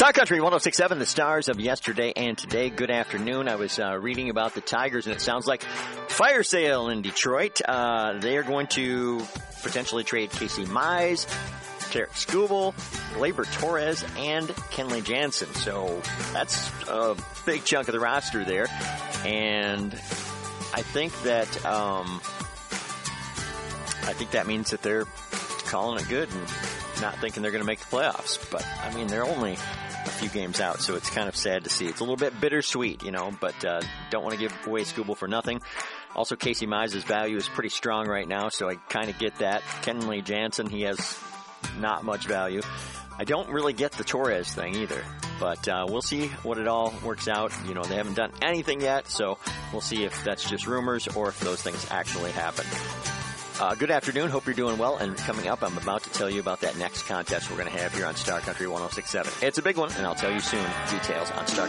Star Country 106.7, the stars of yesterday and today. Good afternoon. I was reading about the Tigers, and it sounds like fire sale in Detroit. They are going to potentially trade Casey Mize, Tarik Skubal, Gleyber Torres, and Kenley Jansen. So that's a big chunk of the roster there. And I think that means that they're calling it good and not thinking they're going to make the playoffs. But, I mean, they're only a few games out, so it's kind of sad to see. It's a little bit bittersweet, but don't want to give away Skubal for nothing. Also, Casey Mize's value is pretty strong right now, so I kind of get that. Kenley Jansen, he has not much value. I don't really get the Torres thing either, but we'll see what it all works out. They haven't done anything yet, so we'll see if that's just rumors or if those things actually happen. Good afternoon. Hope you're doing well. And coming up, I'm about to tell you about that next contest we're going to have here on Star Country 106.7. It's a big one, and I'll tell you soon details on Star